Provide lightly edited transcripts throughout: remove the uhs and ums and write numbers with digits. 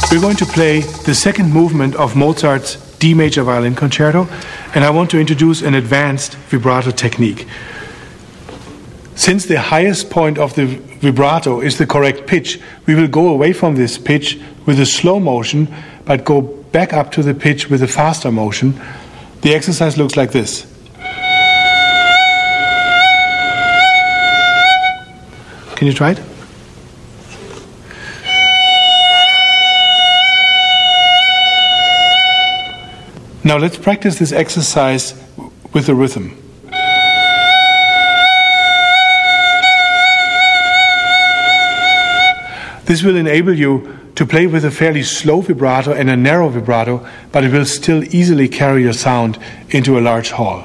We're going to play the second movement of Mozart's D major violin concerto, and I want to introduce an advanced vibrato technique. Since the highest point of the vibrato is the correct pitch, we will go away from this pitch with a slow motion, but go back up to the pitch with a faster motion. The exercise looks like this. Can you try it? Now let's practice this exercise with the rhythm. This will enable you to play with a fairly slow vibrato and a narrow vibrato, but it will still easily carry your sound into a large hall.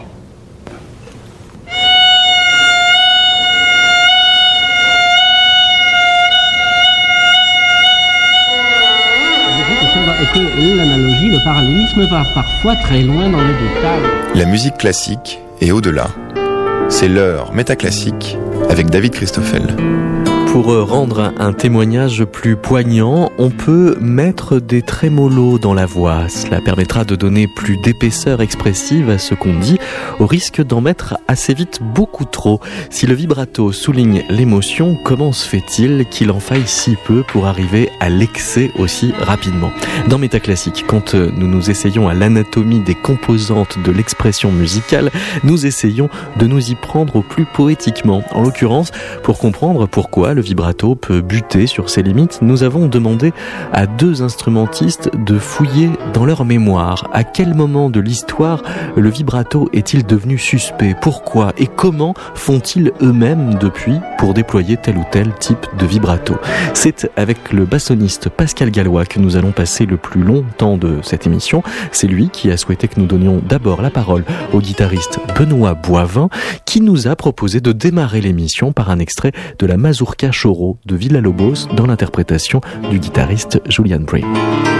L'analogie, le parallélisme va parfois très loin dans les détails. La musique classique est au-delà. C'est l'heure métaclassique avec David Christoffel. Pour rendre un témoignage plus poignant, on peut mettre des trémolos dans la voix. Cela permettra de donner plus d'épaisseur expressive à ce qu'on dit, au risque d'en mettre assez vite beaucoup trop. Si le vibrato souligne l'émotion, comment se fait-il qu'il en faille si peu pour arriver à l'excès aussi rapidement ? Dans Métaclassique, quand nous essayons à l'anatomie des composantes de l'expression musicale, nous essayons de nous y prendre au plus poétiquement. En l'occurrence, pour comprendre pourquoi le vibrato peut buter sur ses limites, nous avons demandé à deux instrumentistes de fouiller dans leur mémoire. À quel moment de l'histoire le vibrato est-il devenu suspect ? Pourquoi et comment font-ils eux-mêmes depuis pour déployer tel ou tel type de vibrato ? C'est avec le bassoniste Pascal Gallois que nous allons passer le plus long temps de cette émission. C'est lui qui a souhaité que nous donnions d'abord la parole au guitariste Benoît Boivin, qui nous a proposé de démarrer l'émission par un extrait de la Mazurka Choro de Villa-Lobos dans l'interprétation du guitariste Julian Bray.